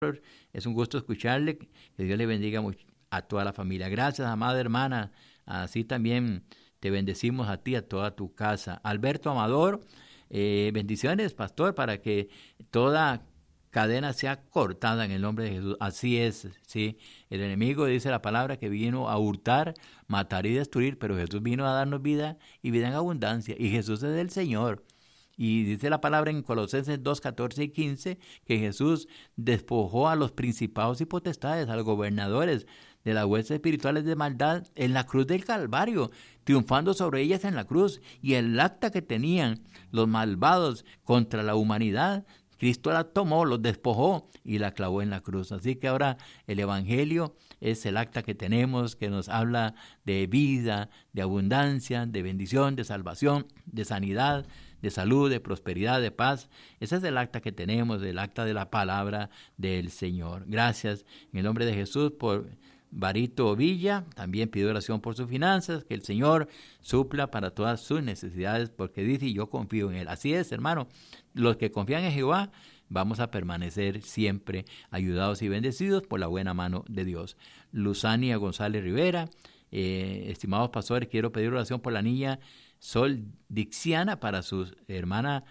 Es un gusto escucharle. Que Dios le bendiga a toda la familia. Gracias, amada hermana. Así también te bendecimos a ti, a toda tu casa. Alberto Amador, bendiciones, pastor, para que toda cadena sea cortada en el nombre de Jesús. Así es, sí. El enemigo dice la palabra que vino a hurtar, matar y destruir, pero Jesús vino a darnos vida y vida en abundancia. Y Jesús es el Señor. Y dice la palabra en Colosenses 2, 14 y 15 que Jesús despojó a los principados y potestades, a los gobernadores de las huestes espirituales de maldad en la cruz del Calvario, triunfando sobre ellas en la cruz. Y el acta que tenían los malvados contra la humanidad, Cristo la tomó, los despojó y la clavó en la cruz. Así que ahora el Evangelio es el acta que tenemos, que nos habla de vida, de abundancia, de bendición, de salvación, de sanidad, de salud, de prosperidad, de paz. Ese es el acta que tenemos, el acta de la palabra del Señor. Gracias en el nombre de Jesús por Barito Villa. También pido oración por sus finanzas, que el Señor supla para todas sus necesidades, porque dice, y yo confío en Él. Así es, hermano. Los que confían en Jehová, vamos a permanecer siempre ayudados y bendecidos por la buena mano de Dios. Luzania González Rivera, estimados pastores, quiero pedir oración por la niña Sol Dixiana, para su hermana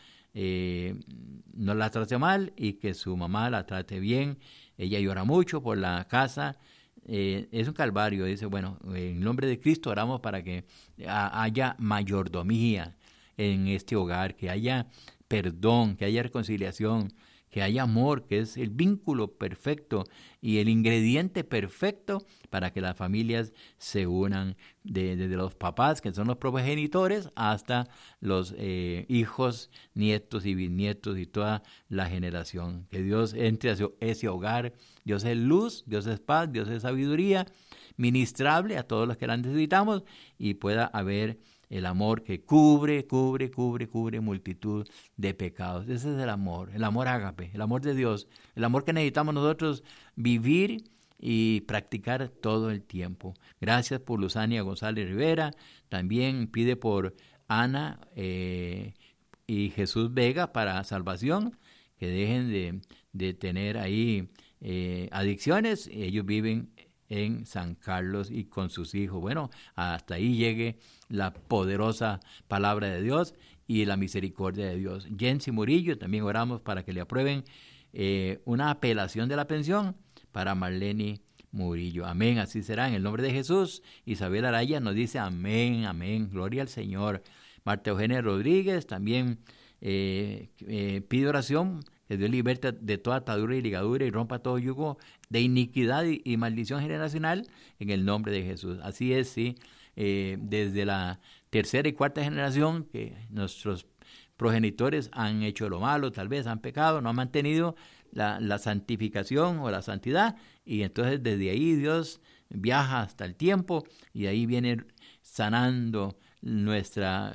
no la trate mal y que su mamá la trate bien. Ella llora mucho por la casa. Es un calvario. Dice, bueno, en nombre de Cristo oramos para que haya mayordomía en este hogar, que haya perdón, que haya reconciliación, que haya amor, que es el vínculo perfecto y el ingrediente perfecto para que las familias se unan, desde los papás, que son los progenitores, hasta los hijos, nietos y bisnietos y toda la generación. Que Dios entre a ese hogar. Dios es luz, Dios es paz, Dios es sabiduría, ministrable a todos los que la necesitamos, y pueda haber el amor que cubre multitud de pecados. Ese es el amor ágape, el amor de Dios, el amor que necesitamos nosotros vivir y practicar todo el tiempo. Gracias por Luzania González Rivera. También pide por Ana y Jesús Vega para salvación, que dejen de tener ahí adicciones. Ellos viven en San Carlos y con sus hijos. Bueno, hasta ahí llegue la poderosa palabra de Dios y la misericordia de Dios. Jensi Murillo, también oramos para que le aprueben una apelación de la pensión para Marlene Murillo. Amén, así será en el nombre de Jesús. Isabel Araya nos dice amén, amén, gloria al Señor. Marta Eugenia Rodríguez también pide oración, que Dios liberte de toda atadura y ligadura y rompa todo yugo de iniquidad y maldición generacional en el nombre de Jesús. Así es, sí, desde la tercera y cuarta generación que nuestros progenitores han hecho lo malo, tal vez han pecado, no han mantenido la santificación o la santidad, y entonces desde ahí Dios viaja hasta el tiempo y ahí viene sanando nuestra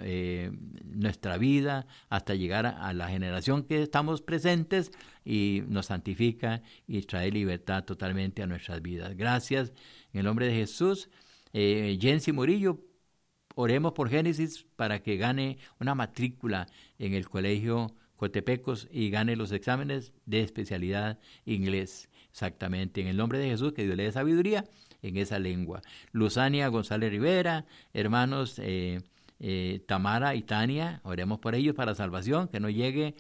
vida hasta llegar a la generación que estamos presentes, y nos santifica y trae libertad totalmente a nuestras vidas. Gracias en el nombre de Jesús. Jensi Murillo, oremos por Génesis para que gane una matrícula en el colegio Cotepecos y gane los exámenes de especialidad inglés. Exactamente, en el nombre de Jesús, que Dios le dé sabiduría en esa lengua. Luzania González Rivera, hermanos Tamara y Tania, oremos por ellos para salvación, que no llegue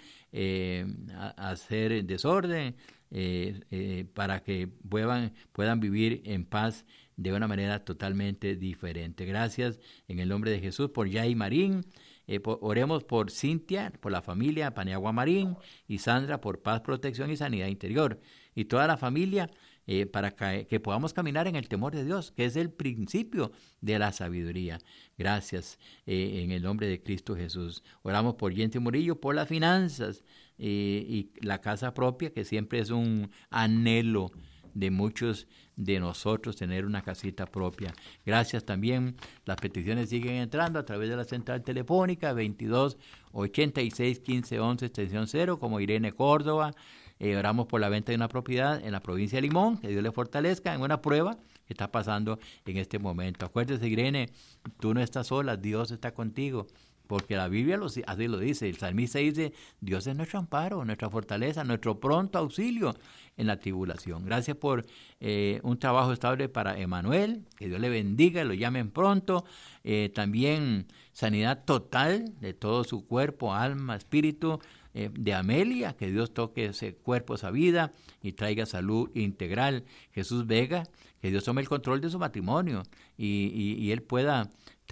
a hacer desorden, para que puedan vivir en paz de una manera totalmente diferente. Gracias en el nombre de Jesús por Yay Marín. Oremos por Cintia, por la familia Paniagua Marín, y Sandra por paz, protección y sanidad interior, y toda la familia, para que podamos caminar en el temor de Dios, que es el principio de la sabiduría. Gracias en el nombre de Cristo Jesús. Oramos por Jensi Murillo, por las finanzas y la casa propia, que siempre es un anhelo de muchos de nosotros, tener una casita propia. Gracias también. Las peticiones siguen entrando a través de la central telefónica 22 86 15 11 extensión 0, como Irene Córdoba. Oramos por la venta de una propiedad en la provincia de Limón, que Dios le fortalezca en una prueba que está pasando en este momento. Acuérdese, Irene, tú no estás sola, Dios está contigo. porque la Biblia así lo dice. El salmista dice, Dios es nuestro amparo, nuestra fortaleza, nuestro pronto auxilio en la tribulación. Gracias por un trabajo estable para Emanuel, que Dios le bendiga, lo llamen pronto. También sanidad total de todo su cuerpo, alma, espíritu, de Amelia, que Dios toque ese cuerpo, esa vida y traiga salud integral. Jesús Vega, que Dios tome el control de su matrimonio y él pueda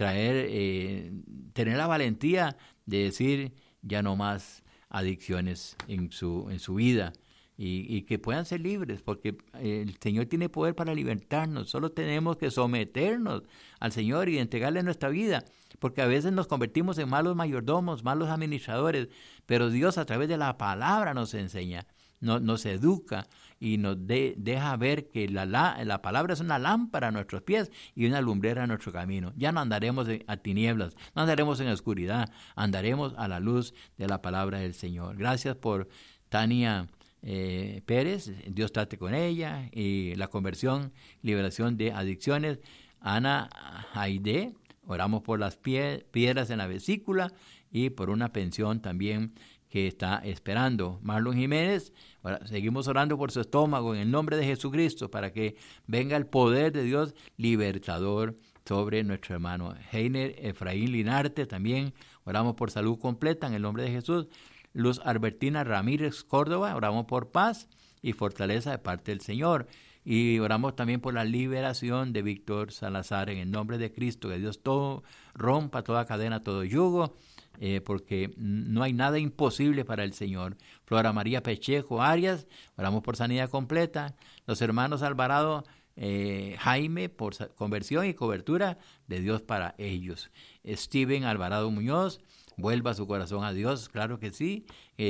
tener la valentía de decir ya no más adicciones en su vida y que puedan ser libres, porque el Señor tiene poder para libertarnos. Solo tenemos que someternos al Señor y entregarle nuestra vida, porque a veces nos convertimos en malos mayordomos, malos administradores, pero Dios a través de la palabra nos enseña, nos educa y nos deja ver que la palabra es una lámpara a nuestros pies y una lumbrera a nuestro camino. Ya no andaremos a tinieblas, no andaremos en oscuridad, andaremos a la luz de la palabra del Señor. Gracias por Tania Pérez, Dios trate con ella, y la conversión, liberación de adicciones. Ana Aide, oramos por las piedras en la vesícula y por una pensión también que está esperando. Marlon Jiménez, seguimos orando por su estómago en el nombre de Jesucristo para que venga el poder de Dios libertador sobre nuestro hermano. Heiner Efraín Linarte, también oramos por salud completa en el nombre de Jesús. Luz Albertina Ramírez Córdoba, oramos por paz y fortaleza de parte del Señor. Y oramos también por la liberación de Víctor Salazar en el nombre de Cristo, que Dios rompa toda cadena, todo yugo, porque no hay nada imposible para el Señor. Flora María Pechejo Arias, oramos por sanidad completa. Los hermanos Alvarado Jaime, por conversión y cobertura de Dios para ellos. Steven Alvarado Muñoz, vuelva su corazón a Dios, claro que sí,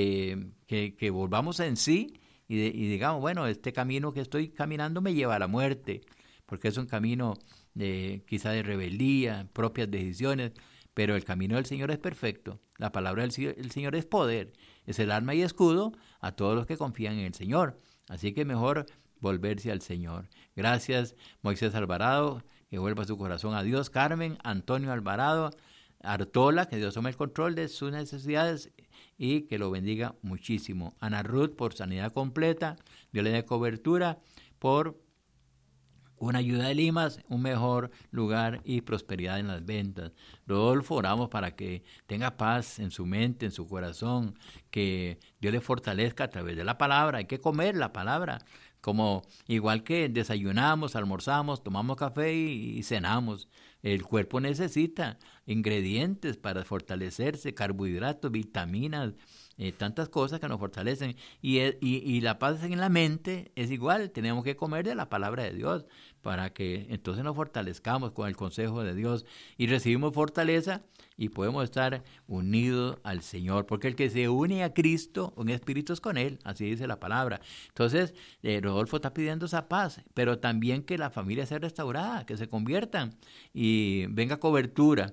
que volvamos en sí y digamos, bueno, este camino que estoy caminando me lleva a la muerte, porque es un camino quizá de rebeldía, propias decisiones, pero el camino del Señor es perfecto. La palabra del Señor es poder, es el arma y escudo a todos los que confían en el Señor. Así que mejor volverse al Señor. Gracias, Moisés Alvarado, que vuelva su corazón a Dios. Carmen Antonio Alvarado Artola, que Dios tome el control de sus necesidades y que lo bendiga muchísimo. Ana Ruth, por sanidad completa, Dios le dé cobertura, por una ayuda de limas, un mejor lugar y prosperidad en las ventas. Rodolfo, oramos para que tenga paz en su mente, en su corazón, que Dios le fortalezca a través de la palabra. Hay que comer la palabra, como igual que desayunamos, almorzamos, tomamos café y cenamos. El cuerpo necesita ingredientes para fortalecerse, carbohidratos, vitaminas, tantas cosas que nos fortalecen. Y la paz en la mente es igual, tenemos que comer de la palabra de Dios para que entonces nos fortalezcamos con el consejo de Dios y recibimos fortaleza y podemos estar unidos al Señor, porque el que se une a Cristo, un espíritu es con Él, así dice la palabra. Entonces, Rodolfo está pidiendo esa paz, pero también que la familia sea restaurada, que se conviertan y venga cobertura.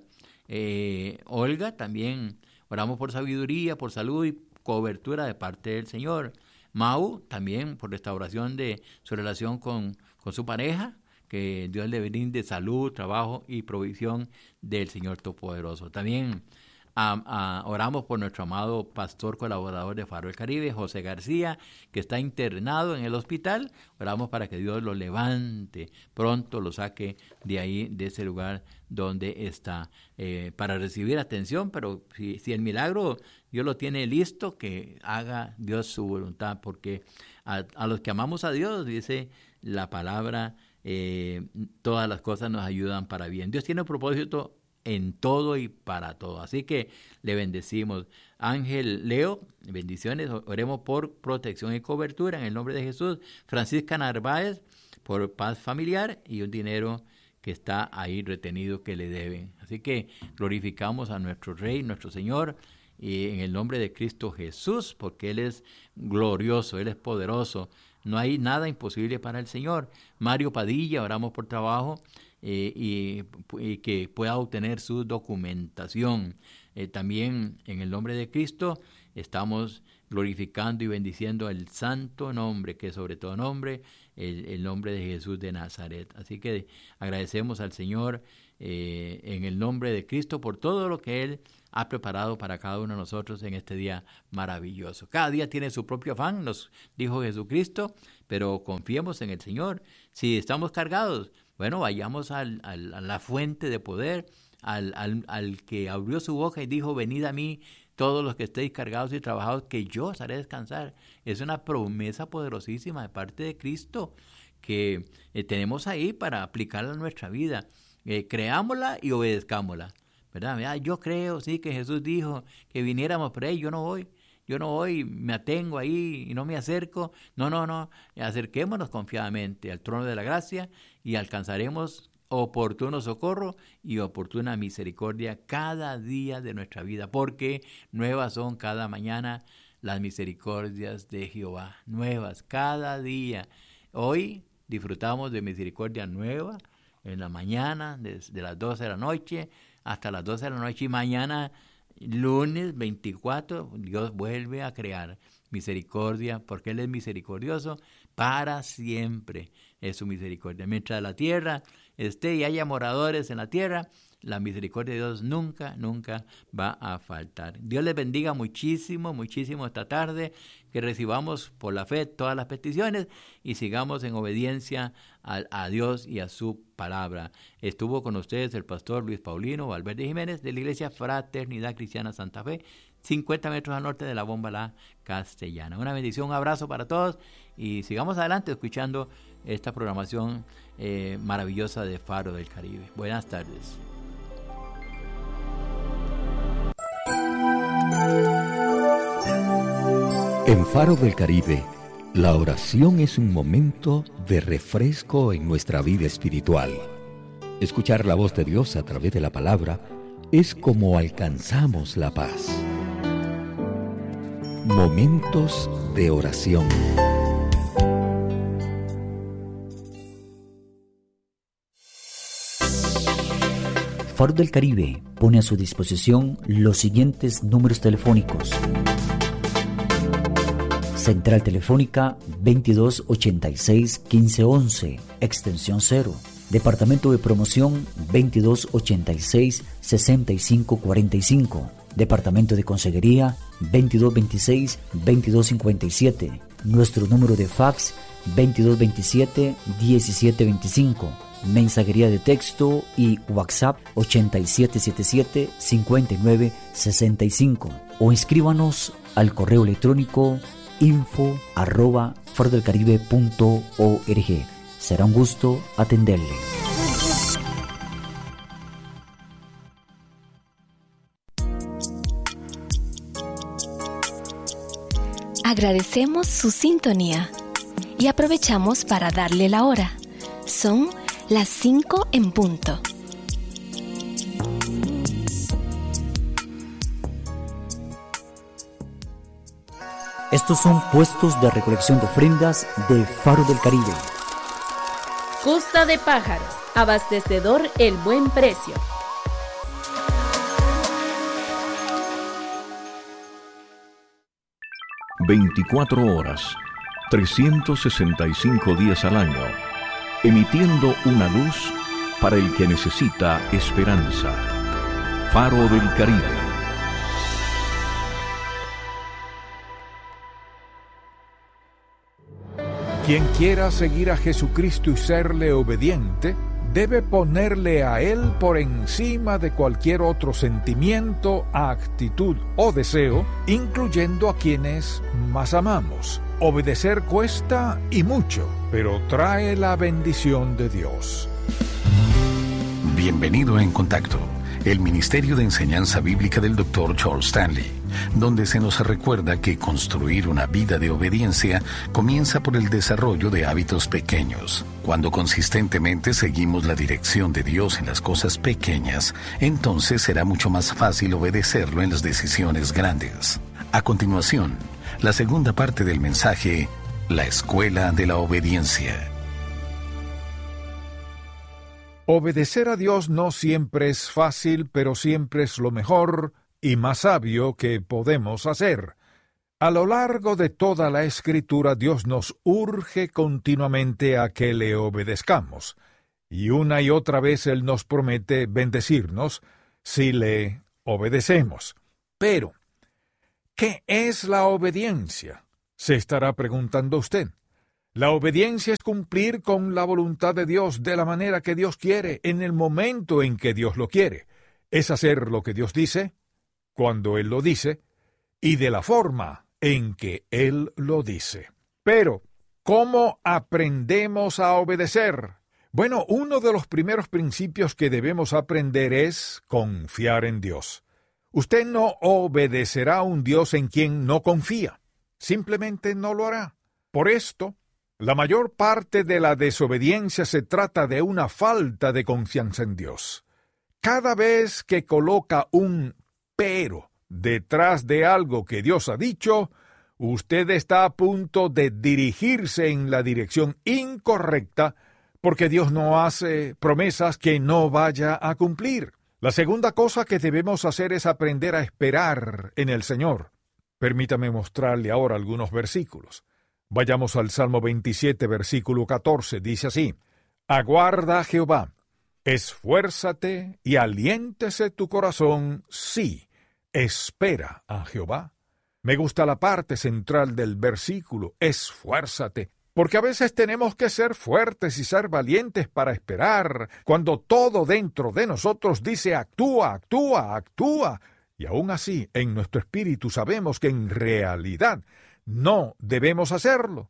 Olga, también oramos por sabiduría, por salud y cobertura de parte del Señor. Mau, también por restauración de su relación con su pareja, que Dios le brinde salud, trabajo y provisión del Señor Todopoderoso. También oramos por nuestro amado pastor colaborador de Faro del Caribe, José García, que está internado en el hospital. Oramos para que Dios lo levante, pronto lo saque de ahí, de ese lugar donde está, para recibir atención, pero si el milagro Dios lo tiene listo, que haga Dios su voluntad, porque a los que amamos a Dios, dice la palabra, todas las cosas nos ayudan para bien. Dios tiene un propósito en todo y para todo. Así que le bendecimos. Ángel Leo, bendiciones. Oremos por protección y cobertura en el nombre de Jesús. Francisca Narváez, por paz familiar y un dinero que está ahí retenido que le deben. Así que glorificamos a nuestro Rey, nuestro Señor, y en el nombre de Cristo Jesús, porque Él es glorioso, Él es poderoso. No hay nada imposible para el Señor. Mario Padilla, oramos por trabajo y que pueda obtener su documentación. También en el nombre de Cristo estamos glorificando y bendiciendo el santo nombre, que sobre todo nombre, el nombre de Jesús de Nazaret. Así que agradecemos al Señor en el nombre de Cristo por todo lo que Él ha preparado para cada uno de nosotros en este día maravilloso. Cada día tiene su propio afán, nos dijo Jesucristo, pero confiemos en el Señor. Si estamos cargados, bueno, vayamos a la fuente de poder, al que abrió su boca y dijo, venid a mí todos los que estéis cargados y trabajados, que yo os haré descansar. Es una promesa poderosísima de parte de Cristo que tenemos ahí para aplicarla a nuestra vida. Creámosla y obedezcámosla, ¿verdad? Yo creo, sí, que Jesús dijo que viniéramos por ahí, yo no voy, me atengo ahí y no me acerco. No, acerquémonos confiadamente al trono de la gracia y alcanzaremos oportuno socorro y oportuna misericordia cada día de nuestra vida, porque nuevas son cada mañana las misericordias de Jehová, nuevas cada día. Hoy disfrutamos de misericordia nueva en la mañana, desde las 12 de la noche hasta las 12 de la noche, y mañana, lunes 24, Dios vuelve a crear misericordia, porque Él es misericordioso para siempre, es su misericordia. Mientras la tierra esté y haya moradores en la tierra, la misericordia de Dios nunca va a faltar. Dios les bendiga muchísimo esta tarde, que recibamos por la fe todas las peticiones y sigamos en obediencia a Dios y a su palabra. Estuvo con ustedes el pastor Luis Paulino Valverde Jiménez de la Iglesia Fraternidad Cristiana Santa Fe, 50 metros al norte de la Bomba La Castellana. Una bendición, un abrazo para todos y sigamos adelante escuchando esta programación maravillosa de Faro del Caribe. Buenas tardes. En Faro del Caribe, la oración es un momento de refresco en nuestra vida espiritual. Escuchar la voz de Dios a través de la palabra es como alcanzamos la paz. Momentos de oración. Faro del Caribe pone a su disposición los siguientes números telefónicos. Central Telefónica 2286-1511, extensión 0. Departamento de Promoción 2286-6545. Departamento de Consejería 2226-2257. Nuestro número de fax 2227-1725. Mensajería de texto y WhatsApp 8777-5965. O escríbanos al correo electrónico info@farodelcaribe.org. Será un gusto atenderle. Agradecemos su sintonía y aprovechamos para darle la hora. Son las 5 en punto. Estos son puestos de recolección de ofrendas de Faro del Caribe. Costa de Pájaros, abastecedor El Buen Precio. ...24 horas, 365 días al año... emitiendo una luz para el que necesita esperanza. Faro del Caribe. Quien quiera seguir a Jesucristo y serle obediente, debe ponerle a Él por encima de cualquier otro sentimiento, actitud o deseo, incluyendo a quienes más amamos. Obedecer cuesta y mucho, pero trae la bendición de Dios. Bienvenido a En Contacto, el Ministerio de Enseñanza Bíblica del Dr. Charles Stanley, donde se nos recuerda que construir una vida de obediencia comienza por el desarrollo de hábitos pequeños. Cuando consistentemente seguimos la dirección de Dios en las cosas pequeñas, entonces será mucho más fácil obedecerlo en las decisiones grandes. A continuación, la segunda parte del mensaje, la Escuela de la Obediencia. Obedecer a Dios no siempre es fácil, pero siempre es lo mejor y más sabio que podemos hacer. A lo largo de toda la Escritura, Dios nos urge continuamente a que le obedezcamos, y una y otra vez Él nos promete bendecirnos si le obedecemos. Pero, ¿qué es la obediencia?, se estará preguntando usted. La obediencia es cumplir con la voluntad de Dios de la manera que Dios quiere, en el momento en que Dios lo quiere. Es hacer lo que Dios dice, cuando Él lo dice, y de la forma en que Él lo dice. Pero, ¿cómo aprendemos a obedecer? Bueno, uno de los primeros principios que debemos aprender es confiar en Dios. Usted no obedecerá a un Dios en quien no confía. Simplemente no lo hará. Por esto, la mayor parte de la desobediencia se trata de una falta de confianza en Dios. Cada vez que coloca un pero detrás de algo que Dios ha dicho, usted está a punto de dirigirse en la dirección incorrecta, porque Dios no hace promesas que no vaya a cumplir. La segunda cosa que debemos hacer es aprender a esperar en el Señor. Permítame mostrarle ahora algunos versículos. Vayamos al Salmo 27, versículo 14. Dice así: Aguarda a Jehová, esfuérzate y aliéntese tu corazón, sí, espera a Jehová. Me gusta la parte central del versículo, esfuérzate, porque a veces tenemos que ser fuertes y ser valientes para esperar, cuando todo dentro de nosotros dice actúa, actúa, actúa, y aún así en nuestro espíritu sabemos que en realidad no debemos hacerlo.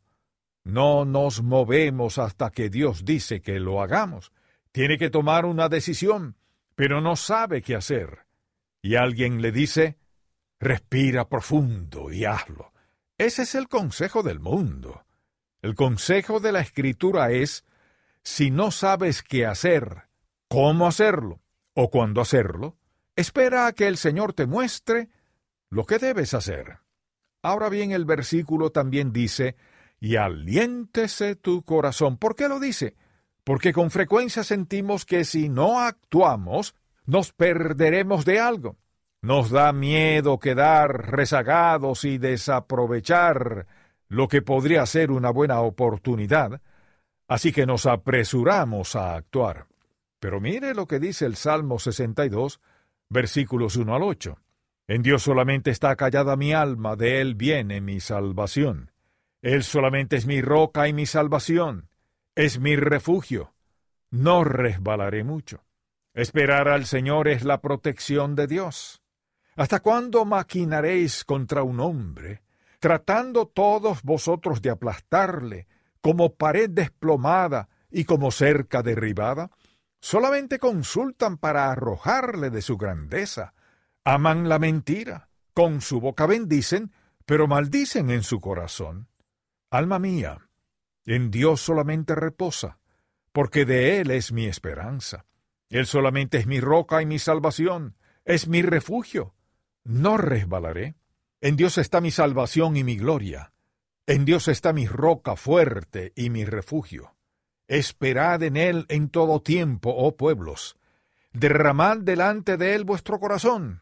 No nos movemos hasta que Dios dice que lo hagamos. Tiene que tomar una decisión, pero no sabe qué hacer. Y alguien le dice, respira profundo y hazlo. Ese es el consejo del mundo. El consejo de la Escritura es, si no sabes qué hacer, cómo hacerlo o cuándo hacerlo, espera a que el Señor te muestre lo que debes hacer. Ahora bien, el versículo también dice, y aliéntese tu corazón. ¿Por qué lo dice? Porque con frecuencia sentimos que si no actuamos, nos perderemos de algo. Nos da miedo quedar rezagados y desaprovechar lo que podría ser una buena oportunidad, así que nos apresuramos a actuar. Pero mire lo que dice el Salmo 62, versículos 1 al 8. En Dios solamente está callada mi alma, de Él viene mi salvación. Él solamente es mi roca y mi salvación, es mi refugio. No resbalaré mucho. Esperar al Señor es la protección de Dios. ¿Hasta cuándo maquinaréis contra un hombre, tratando todos vosotros de aplastarle, como pared desplomada y como cerca derribada? Solamente consultan para arrojarle de su grandeza. Aman la mentira, con su boca bendicen, pero maldicen en su corazón. Alma mía, en Dios solamente reposa, porque de Él es mi esperanza. Él solamente es mi roca y mi salvación, es mi refugio. No resbalaré. En Dios está mi salvación y mi gloria. En Dios está mi roca fuerte y mi refugio. Esperad en Él en todo tiempo, oh pueblos. Derramad delante de Él vuestro corazón.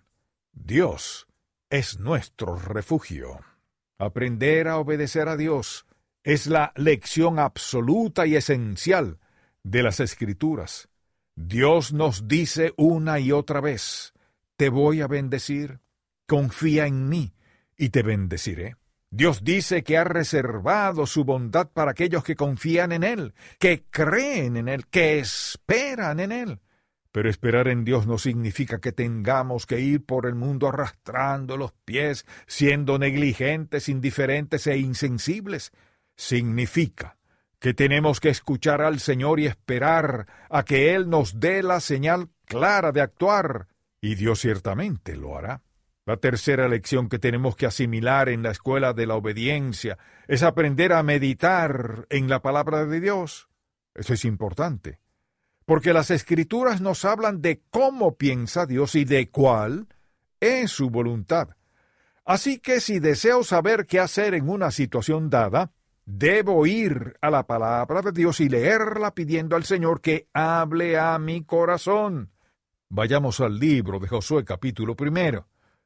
Dios es nuestro refugio. Aprender a obedecer a Dios es la lección absoluta y esencial de las Escrituras. Dios nos dice una y otra vez, te voy a bendecir, confía en mí y te bendeciré. Dios dice que ha reservado su bondad para aquellos que confían en Él, que creen en Él, que esperan en Él. Pero esperar en Dios no significa que tengamos que ir por el mundo arrastrando los pies, siendo negligentes, indiferentes e insensibles. Significa que tenemos que escuchar al Señor y esperar a que Él nos dé la señal clara de actuar, y Dios ciertamente lo hará. La tercera lección que tenemos que asimilar en la escuela de la obediencia es aprender a meditar en la palabra de Dios. Eso es importante, porque las Escrituras nos hablan de cómo piensa Dios y de cuál es su voluntad. Así que si deseo saber qué hacer en una situación dada, debo ir a la palabra de Dios y leerla pidiendo al Señor que hable a mi corazón. Vayamos al libro de Josué capítulo 1.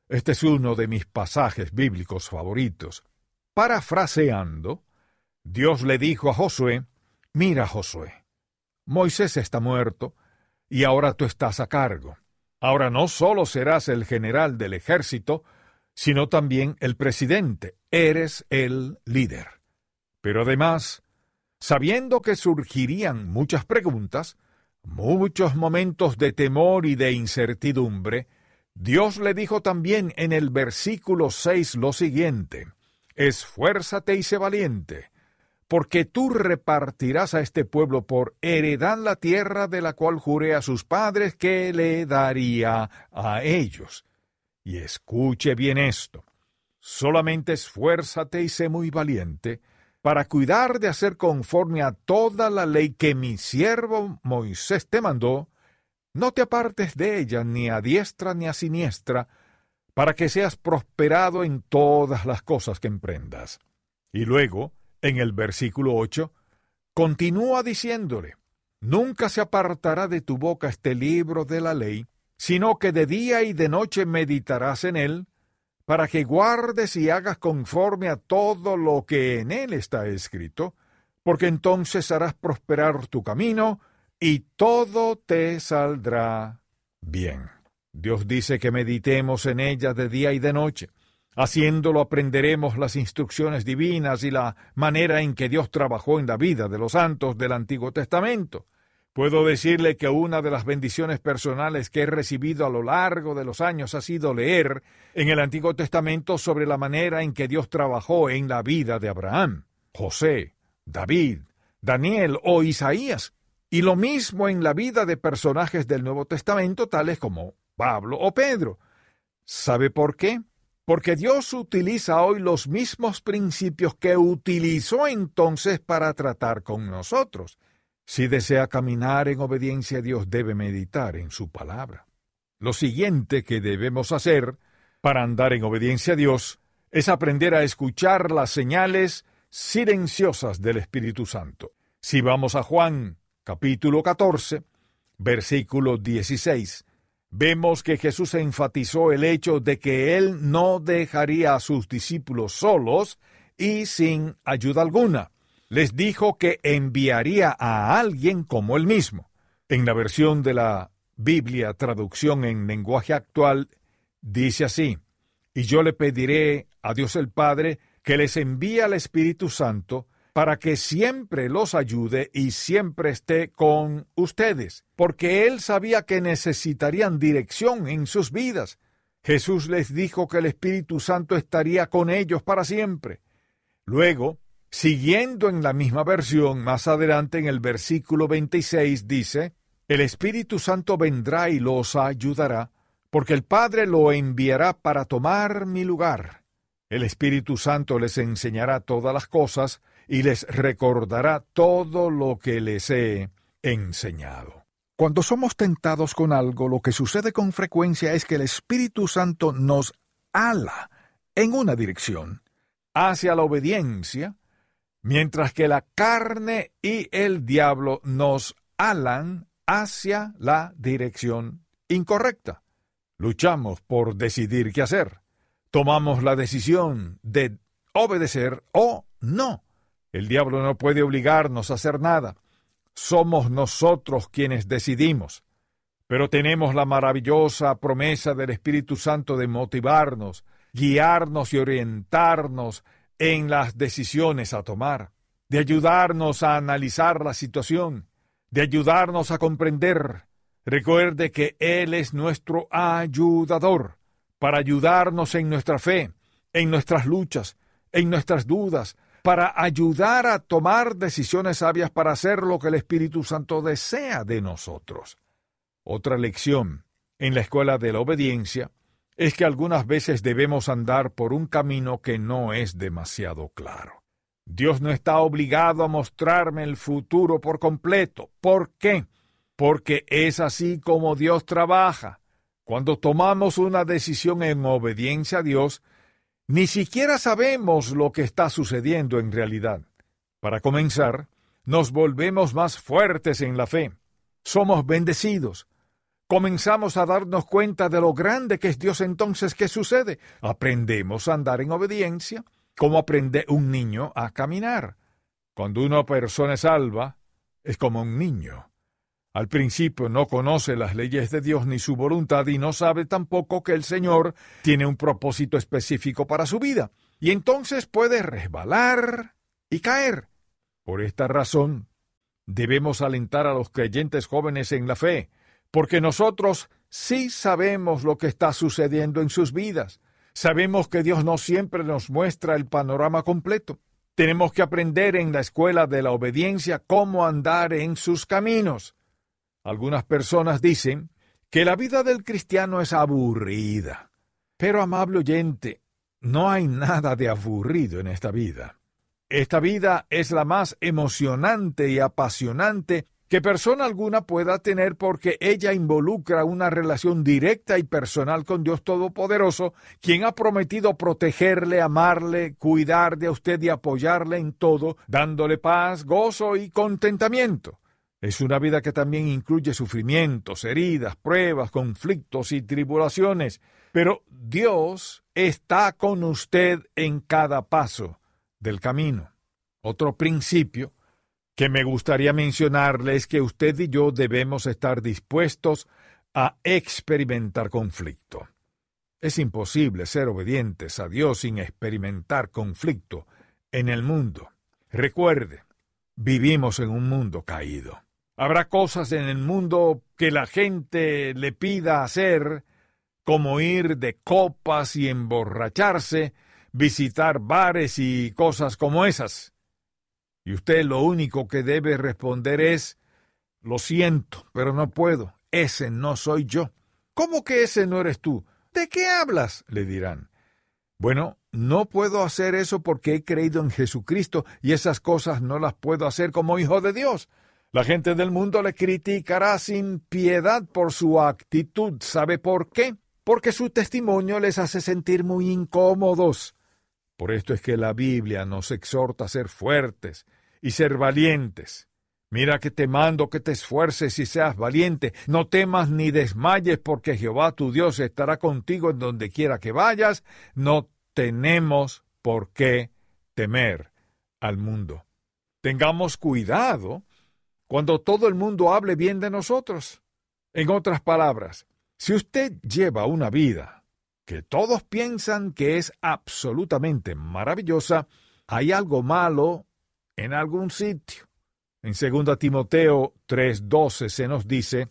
Este es uno de mis pasajes bíblicos favoritos. Parafraseando, Dios le dijo a Josué: «Mira, Josué, Moisés está muerto, y ahora tú estás a cargo. Ahora no solo serás el general del ejército, sino también el presidente. Eres el líder. Pero además, sabiendo que surgirían muchas preguntas, muchos momentos de temor y de incertidumbre, Dios le dijo también en el versículo 6 lo siguiente: «Esfuérzate y sé valiente, porque tú repartirás a este pueblo por heredad la tierra de la cual juré a sus padres que le daría a ellos». Y escuche bien esto: solamente esfuérzate y sé muy valiente para cuidar de hacer conforme a toda la ley que mi siervo Moisés te mandó. No te apartes de ella ni a diestra ni a siniestra, para que seas prosperado en todas las cosas que emprendas. Y luego, en el versículo 8, continúa diciéndole: nunca se apartará de tu boca este libro de la ley, sino que de día y de noche meditarás en él, para que guardes y hagas conforme a todo lo que en él está escrito, porque entonces harás prosperar tu camino, y todo te saldrá bien. Dios dice que meditemos en ella de día y de noche. Haciéndolo aprenderemos las instrucciones divinas y la manera en que Dios trabajó en la vida de los santos del Antiguo Testamento. Puedo decirle que una de las bendiciones personales que he recibido a lo largo de los años ha sido leer en el Antiguo Testamento sobre la manera en que Dios trabajó en la vida de Abraham, José, David, Daniel o Isaías, y lo mismo en la vida de personajes del Nuevo Testamento tales como Pablo o Pedro. ¿Sabe por qué? Porque Dios utiliza hoy los mismos principios que utilizó entonces para tratar con nosotros. Si desea caminar en obediencia a Dios, debe meditar en su palabra. Lo siguiente que debemos hacer para andar en obediencia a Dios es aprender a escuchar las señales silenciosas del Espíritu Santo. Si vamos a Juan, capítulo 14, versículo 16, vemos que Jesús enfatizó el hecho de que Él no dejaría a sus discípulos solos y sin ayuda alguna. Les dijo que enviaría a alguien como Él mismo. En la versión de la Biblia, traducción en lenguaje actual, dice así: «Y yo le pediré a Dios el Padre que les envíe al Espíritu Santo para que siempre los ayude y siempre esté con ustedes», porque Él sabía que necesitarían dirección en sus vidas. Jesús les dijo que el Espíritu Santo estaría con ellos para siempre. Luego, siguiendo en la misma versión, más adelante en el versículo 26 dice: «El Espíritu Santo vendrá y los ayudará, porque el Padre lo enviará para tomar mi lugar. El Espíritu Santo les enseñará todas las cosas y les recordará todo lo que les he enseñado». Cuando somos tentados con algo, lo que sucede con frecuencia es que el Espíritu Santo nos ala en una dirección, hacia la obediencia, mientras que la carne y el diablo nos alan hacia la dirección incorrecta. Luchamos por decidir qué hacer. Tomamos la decisión de obedecer o no. El diablo no puede obligarnos a hacer nada. Somos nosotros quienes decidimos. Pero tenemos la maravillosa promesa del Espíritu Santo de motivarnos, guiarnos y orientarnos en las decisiones a tomar, de ayudarnos a analizar la situación, de ayudarnos a comprender. Recuerde que Él es nuestro ayudador, para ayudarnos en nuestra fe, en nuestras luchas, en nuestras dudas, para ayudar a tomar decisiones sabias para hacer lo que el Espíritu Santo desea de nosotros. Otra lección en la escuela de la obediencia es que algunas veces debemos andar por un camino que no es demasiado claro. Dios no está obligado a mostrarme el futuro por completo. ¿Por qué? Porque es así como Dios trabaja. Cuando tomamos una decisión en obediencia a Dios, ni siquiera sabemos lo que está sucediendo en realidad. Para comenzar, nos volvemos más fuertes en la fe. Somos bendecidos. Comenzamos a darnos cuenta de lo grande que es Dios. Entonces, ¿qué sucede? Aprendemos a andar en obediencia, como aprende un niño a caminar. Cuando una persona es salva, es como un niño. Al principio no conoce las leyes de Dios ni su voluntad y no sabe tampoco que el Señor tiene un propósito específico para su vida. Y entonces puede resbalar y caer. Por esta razón, debemos alentar a los creyentes jóvenes en la fe, porque nosotros sí sabemos lo que está sucediendo en sus vidas. Sabemos que Dios no siempre nos muestra el panorama completo. Tenemos que aprender en la escuela de la obediencia cómo andar en sus caminos. Algunas personas dicen que la vida del cristiano es aburrida. Pero, amable oyente, no hay nada de aburrido en esta vida. Esta vida es la más emocionante y apasionante que persona alguna pueda tener, porque ella involucra una relación directa y personal con Dios Todopoderoso, quien ha prometido protegerle, amarle, cuidar de usted y apoyarle en todo, dándole paz, gozo y contentamiento. Es una vida que también incluye sufrimientos, heridas, pruebas, conflictos y tribulaciones, pero Dios está con usted en cada paso del camino. Otro principio que me gustaría mencionarle es que usted y yo debemos estar dispuestos a experimentar conflicto. Es imposible ser obedientes a Dios sin experimentar conflicto en el mundo. Recuerde, vivimos en un mundo caído. Habrá cosas en el mundo que la gente le pida hacer, como ir de copas y emborracharse, visitar bares y cosas como esas. Y usted lo único que debe responder es: lo siento, pero no puedo. Ese no soy yo. ¿Cómo que ese no eres tú? ¿De qué hablas?, le dirán. Bueno, no puedo hacer eso porque he creído en Jesucristo y esas cosas no las puedo hacer como hijo de Dios. La gente del mundo le criticará sin piedad por su actitud. ¿Sabe por qué? Porque su testimonio les hace sentir muy incómodos. Por esto es que la Biblia nos exhorta a ser fuertes y ser valientes. Mira que te mando que te esfuerces y seas valiente. No temas ni desmayes, porque Jehová tu Dios estará contigo en donde quiera que vayas. No tenemos por qué temer al mundo. Tengamos cuidado cuando todo el mundo hable bien de nosotros. En otras palabras, si usted lleva una vida que todos piensan que es absolutamente maravillosa, hay algo malo en algún sitio. En 2 Timoteo 3:12 se nos dice: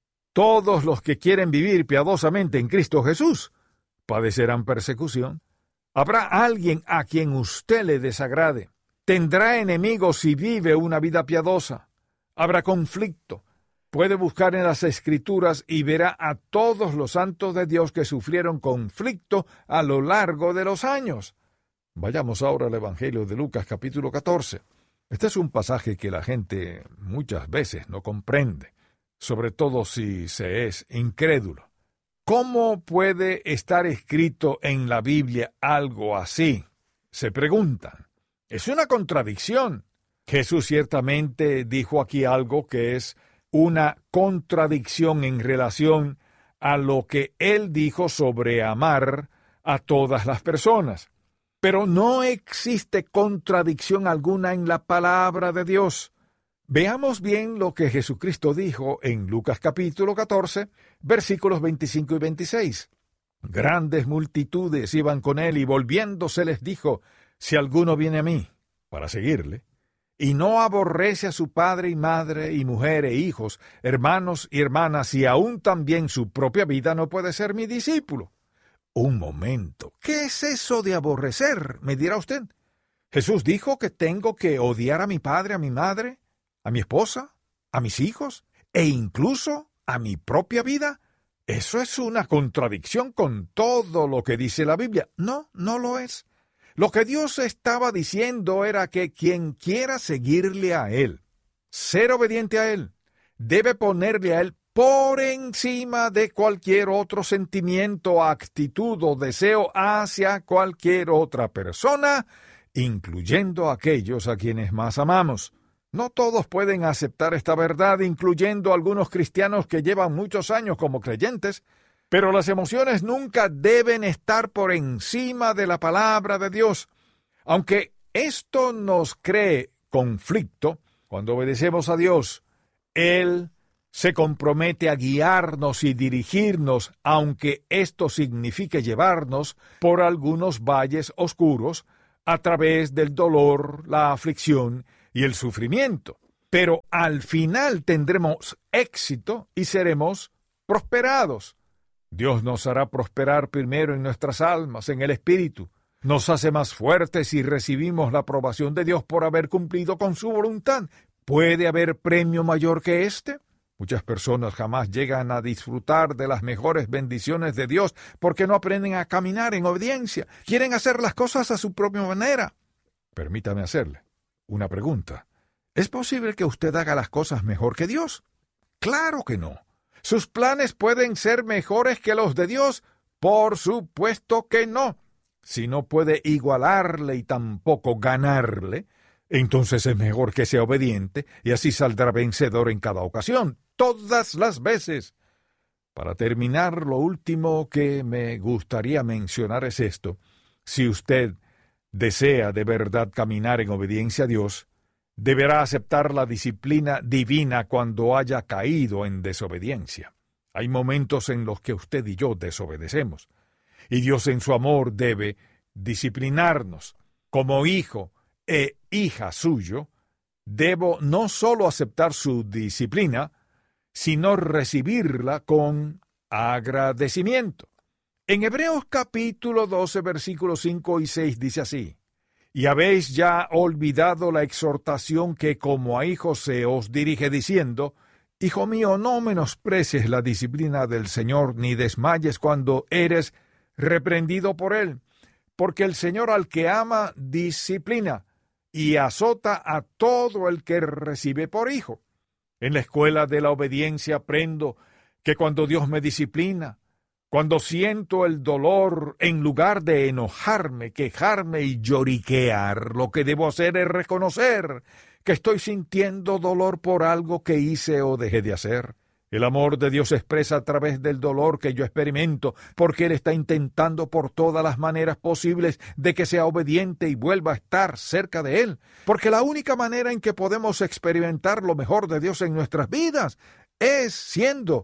todos los que quieren vivir piadosamente en Cristo Jesús padecerán persecución. Habrá alguien a quien usted le desagrade. Tendrá enemigos si vive una vida piadosa. Habrá conflicto. Puede buscar en las Escrituras y verá a todos los santos de Dios que sufrieron conflicto a lo largo de los años. Vayamos ahora al Evangelio de Lucas, capítulo 14. Este es un pasaje que la gente muchas veces no comprende, sobre todo si se es incrédulo. ¿Cómo puede estar escrito en la Biblia algo así?, se preguntan. Es una contradicción. Jesús ciertamente dijo aquí algo que es una contradicción en relación a lo que él dijo sobre amar a todas las personas. Pero no existe contradicción alguna en la palabra de Dios. Veamos bien lo que Jesucristo dijo en Lucas capítulo 14, versículos 25 y 26. Grandes multitudes iban con él y volviéndose les dijo: si alguno viene a mí para seguirle, y no aborrece a su padre y madre y mujer e hijos, hermanos y hermanas, y aún también su propia vida, no puede ser mi discípulo. Un momento, ¿qué es eso de aborrecer?, me dirá usted. Jesús dijo que tengo que odiar a mi padre, a mi madre, a mi esposa, a mis hijos, e incluso a mi propia vida. Eso es una contradicción con todo lo que dice la Biblia. No, no lo es. Lo que Dios estaba diciendo era que quien quiera seguirle a Él, ser obediente a Él, debe ponerle a Él por encima de cualquier otro sentimiento, actitud o deseo hacia cualquier otra persona, incluyendo a aquellos a quienes más amamos. No todos pueden aceptar esta verdad, incluyendo algunos cristianos que llevan muchos años como creyentes, pero las emociones nunca deben estar por encima de la palabra de Dios. Aunque esto nos cree conflicto, cuando obedecemos a Dios, Él se compromete a guiarnos y dirigirnos, aunque esto signifique llevarnos por algunos valles oscuros, a través del dolor, la aflicción y el sufrimiento. Pero al final tendremos éxito y seremos prosperados. Dios nos hará prosperar primero en nuestras almas, en el espíritu. Nos hace más fuertes y recibimos la aprobación de Dios por haber cumplido con su voluntad. ¿Puede haber premio mayor que este? Muchas personas jamás llegan a disfrutar de las mejores bendiciones de Dios porque no aprenden a caminar en obediencia. Quieren hacer las cosas a su propia manera. Permítame hacerle una pregunta. ¿Es posible que usted haga las cosas mejor que Dios? ¡Claro que no! ¿Sus planes pueden ser mejores que los de Dios? Por supuesto que no. Si no puede igualarle y tampoco ganarle, entonces es mejor que sea obediente y así saldrá vencedor en cada ocasión, todas las veces. Para terminar, lo último que me gustaría mencionar es esto. Si usted desea de verdad caminar en obediencia a Dios, deberá aceptar la disciplina divina cuando haya caído en desobediencia. Hay momentos en los que usted y yo desobedecemos, y Dios en su amor debe disciplinarnos. Como hijo e hija suyo, debo no solo aceptar su disciplina, sino recibirla con agradecimiento. En Hebreos capítulo 12, versículos 5 y 6 dice así: «Y habéis ya olvidado la exhortación que como a hijos se os dirige diciendo, Hijo mío, no menosprecies la disciplina del Señor, ni desmayes cuando eres reprendido por Él, porque el Señor al que ama disciplina, y azota a todo el que recibe por hijo. En la escuela de la obediencia aprendo que cuando Dios me disciplina, cuando siento el dolor, en lugar de enojarme, quejarme y lloriquear, lo que debo hacer es reconocer que estoy sintiendo dolor por algo que hice o dejé de hacer. El amor de Dios se expresa a través del dolor que yo experimento, porque Él está intentando por todas las maneras posibles de que sea obediente y vuelva a estar cerca de Él. Porque la única manera en que podemos experimentar lo mejor de Dios en nuestras vidas es siendo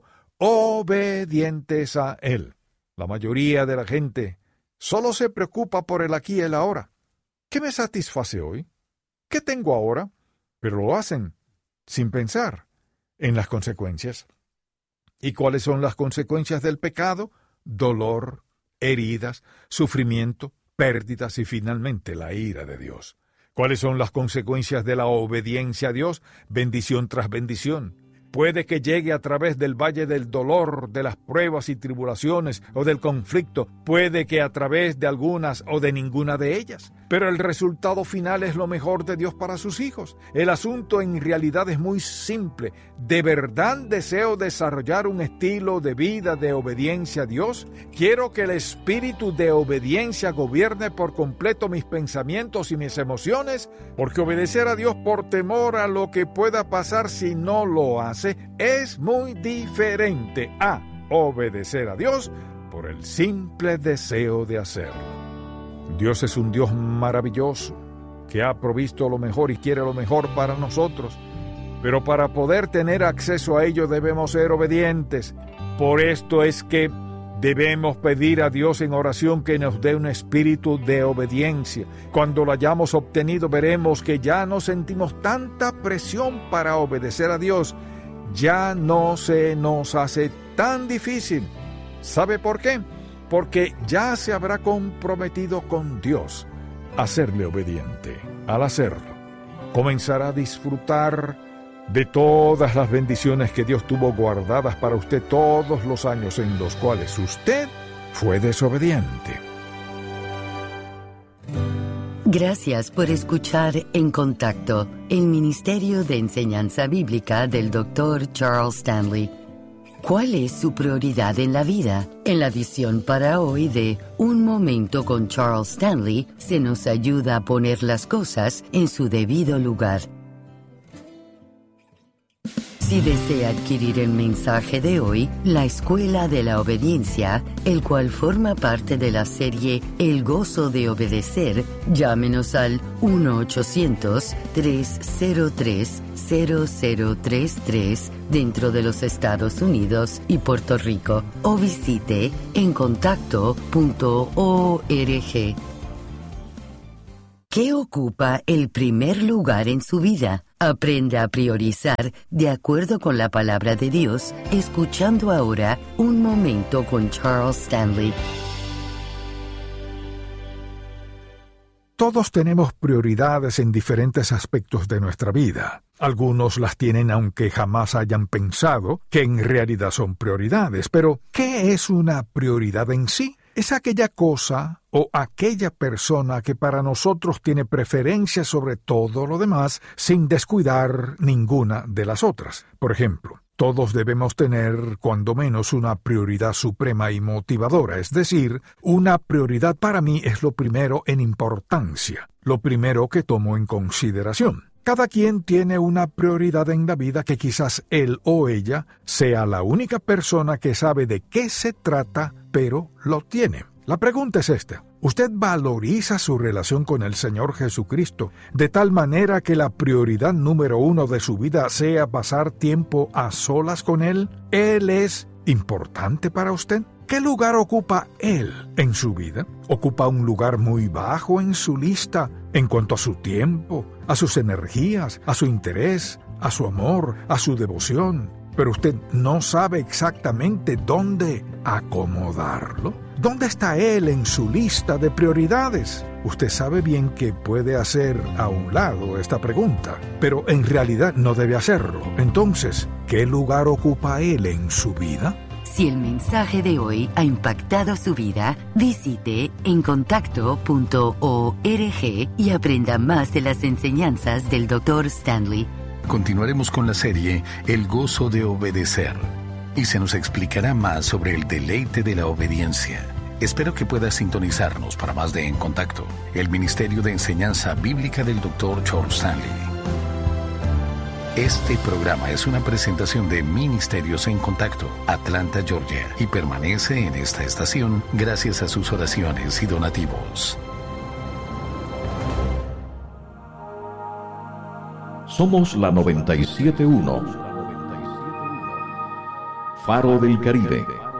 obedientes a Él. La mayoría de la gente solo se preocupa por el aquí y el ahora. ¿Qué me satisface hoy? ¿Qué tengo ahora? Pero lo hacen sin pensar en las consecuencias. ¿Y cuáles son las consecuencias del pecado? Dolor, heridas, sufrimiento, pérdidas y finalmente la ira de Dios. ¿Cuáles son las consecuencias de la obediencia a Dios? Bendición tras bendición. Puede que llegue a través del valle del dolor, de las pruebas y tribulaciones o del conflicto. Puede que a través de algunas o de ninguna de ellas. Pero el resultado final es lo mejor de Dios para sus hijos. El asunto en realidad es muy simple. ¿De verdad deseo desarrollar un estilo de vida de obediencia a Dios? ¿Quiero que el espíritu de obediencia gobierne por completo mis pensamientos y mis emociones? Porque obedecer a Dios por temor a lo que pueda pasar si no lo hace es muy diferente a obedecer a Dios por el simple deseo de hacerlo. Dios es un Dios maravilloso que ha provisto lo mejor y quiere lo mejor para nosotros, pero para poder tener acceso a ello debemos ser obedientes. Por esto es que debemos pedir a Dios en oración que nos dé un espíritu de obediencia. Cuando lo hayamos obtenido, veremos que ya no sentimos tanta presión para obedecer a Dios. Ya no se nos hace tan difícil. ¿Sabe por qué? Porque ya se habrá comprometido con Dios a serle obediente. Al hacerlo, comenzará a disfrutar de todas las bendiciones que Dios tuvo guardadas para usted todos los años en los cuales usted fue desobediente. Gracias por escuchar En Contacto, el Ministerio de Enseñanza Bíblica del Dr. Charles Stanley. ¿Cuál es su prioridad en la vida? En la edición para hoy de Un Momento con Charles Stanley, se nos ayuda a poner las cosas en su debido lugar. Si desea adquirir el mensaje de hoy, La Escuela de la Obediencia, el cual forma parte de la serie El Gozo de Obedecer, llámenos al 1-800-303-0033 dentro de los Estados Unidos y Puerto Rico o visite encontacto.org. ¿Qué ocupa el primer lugar en su vida? Aprenda a priorizar de acuerdo con la palabra de Dios, escuchando ahora Un Momento con Charles Stanley. Todos tenemos prioridades en diferentes aspectos de nuestra vida. Algunos las tienen aunque jamás hayan pensado que en realidad son prioridades. Pero, ¿qué es una prioridad en sí? Es aquella cosa o aquella persona que para nosotros tiene preferencia sobre todo lo demás sin descuidar ninguna de las otras. Por ejemplo, todos debemos tener cuando menos una prioridad suprema y motivadora, es decir, una prioridad para mí es lo primero en importancia, lo primero que tomo en consideración. Cada quien tiene una prioridad en la vida que quizás él o ella sea la única persona que sabe de qué se trata, pero lo tiene. La pregunta es esta: ¿usted valoriza su relación con el Señor Jesucristo de tal manera que la prioridad número 1 de su vida sea pasar tiempo a solas con Él? ¿Él es importante para usted? ¿Qué lugar ocupa Él en su vida? ¿Ocupa un lugar muy bajo en su lista en cuanto a su tiempo, a sus energías, a su interés, a su amor, a su devoción? Pero usted no sabe exactamente dónde acomodarlo. ¿Dónde está Él en su lista de prioridades? Usted sabe bien que puede hacer a un lado esta pregunta, pero en realidad no debe hacerlo. Entonces, ¿qué lugar ocupa Él en su vida? Si el mensaje de hoy ha impactado su vida, visite encontacto.org y aprenda más de las enseñanzas del Dr. Stanley. Continuaremos con la serie El Gozo de Obedecer y se nos explicará más sobre el deleite de la obediencia. Espero que pueda sintonizarnos para más de En Contacto, el Ministerio de Enseñanza Bíblica del Dr. Charles Stanley. Este programa es una presentación de Ministerios en Contacto, Atlanta, Georgia, y permanece en esta estación gracias a sus oraciones y donativos. Somos la 97.1, Faro del Caribe.